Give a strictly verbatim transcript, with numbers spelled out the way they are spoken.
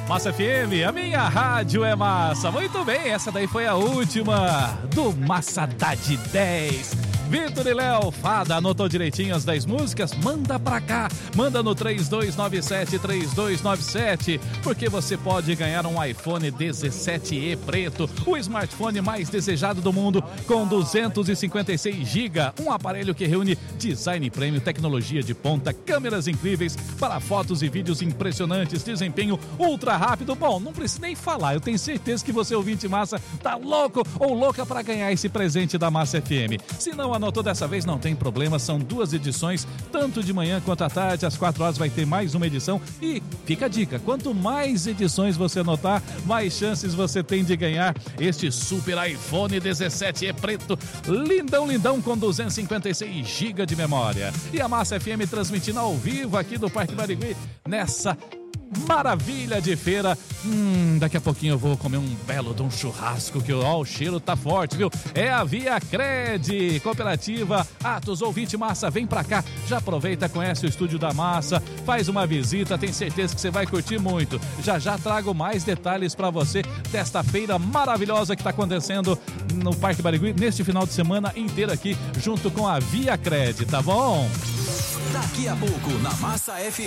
Massa F M, a minha rádio é massa. Muito bem, essa daí foi a última do Massa da de dez. Vitor e Léo Fada, anotou direitinho as dez músicas? Manda pra cá, manda no três dois nove sete, três dois nove sete, porque você pode ganhar um iPhone dezessete E preto, o smartphone mais desejado do mundo, com duzentos e cinquenta e seis gigas, um aparelho que reúne design premium, tecnologia de ponta, câmeras incríveis para fotos e vídeos impressionantes, desempenho ultra rápido. Bom, não preciso nem falar, eu tenho certeza que você, ouvinte massa, tá louco ou louca para ganhar esse presente da Massa F M. Se não anotou dessa vez, não tem problema, são duas edições, tanto de manhã quanto à tarde, às quatro horas vai ter mais uma edição. E fica a dica, quanto mais edições você anotar, mais chances você tem de ganhar este super iPhone dezessete E preto, lindão, lindão, com duzentos e cinquenta e seis gigas de memória. E a Massa F M transmitindo ao vivo aqui do Parque Barigui, nessa maravilha de feira. Hum, daqui a pouquinho eu vou comer um belo de um churrasco, que ó, o cheiro tá forte, viu? É a Via Cred, Cooperativa Atos. Ouvinte massa, vem pra cá, já aproveita, conhece o estúdio da Massa, faz uma visita, tem certeza que você vai curtir muito. Já já trago mais detalhes pra você desta feira maravilhosa que tá acontecendo no Parque Barigui neste final de semana inteiro aqui, junto com a Via Cred, tá bom? Daqui a pouco na Massa F M.